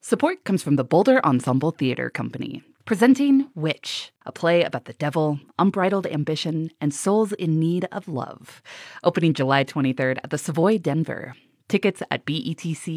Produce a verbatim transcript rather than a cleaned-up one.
Support comes from the Boulder Ensemble Theater Company, presenting Witch, a play about the devil, unbridled ambition, and souls in need of love. Opening July twenty-third at the Savoy Denver. Tickets at betc